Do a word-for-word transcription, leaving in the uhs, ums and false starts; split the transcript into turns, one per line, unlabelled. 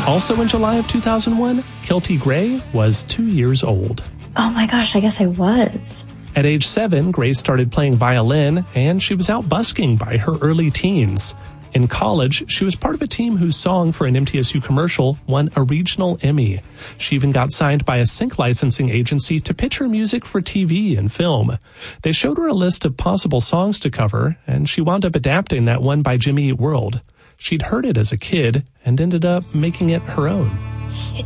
Also in July of two thousand one, Kilty Gray was two years old.
Oh my gosh, I guess I was.
At age seven, Grace started playing violin, and she was out busking by her early teens. In college, she was part of a team whose song for an M T S U commercial won a regional Emmy. She even got signed by a sync licensing agency to pitch her music for T V and film. They showed her a list of possible songs to cover, and she wound up adapting that one by Jimmy Eat World. She'd heard it as a kid and ended up making it her own.
It